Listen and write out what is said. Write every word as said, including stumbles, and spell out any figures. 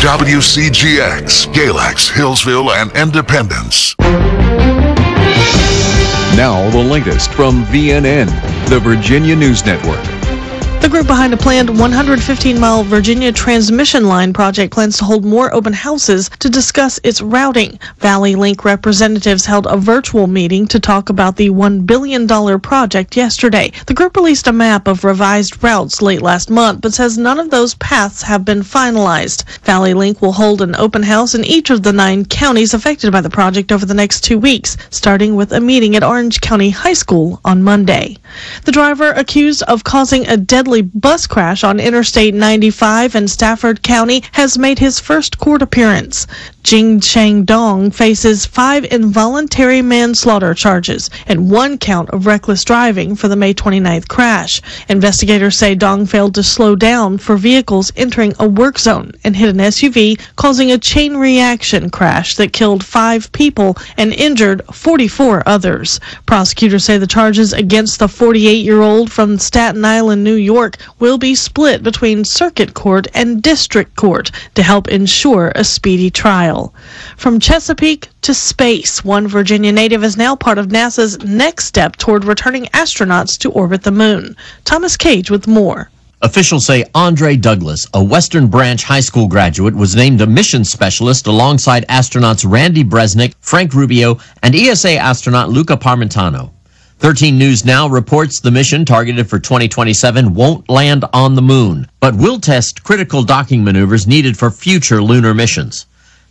W C G X, Galax, Hillsville, and Independence. Now the latest from V N N, the Virginia News Network. The group behind a planned one hundred fifteen mile Virginia transmission line project plans to hold more open houses to discuss its routing. Valley Link representatives held a virtual meeting to talk about the one billion dollars project yesterday. The group released a map of revised routes late last month, but says none of those paths have been finalized. Valley Link will hold an open house in each of the nine counties affected by the project over the next two weeks, starting with a meeting at Orange County High School on Monday. The driver accused of causing a deadly bus crash on Interstate ninety-five in Stafford County has made his first court appearance. Jing Chang Dong faces five involuntary manslaughter charges and one count of reckless driving for the May twenty-ninth crash. Investigators say Dong failed to slow down for vehicles entering a work zone and hit an S U V, causing a chain reaction crash that killed five people and injured forty-four others. Prosecutors say the charges against the forty-eight-year-old from Staten Island, New York, will be split between circuit court and district court to help ensure a speedy trial. From Chesapeake to space, one Virginia native is now part of NASA's next step toward returning astronauts to orbit the moon. Thomas Cage with more. Officials say Andre Douglas, a Western Branch High School graduate, was named a mission specialist alongside astronauts Randy Bresnik, Frank Rubio, and E S A astronaut Luca Parmitano. thirteen News Now reports the mission, targeted for twenty twenty-seven, won't land on the moon, but will test critical docking maneuvers needed for future lunar missions.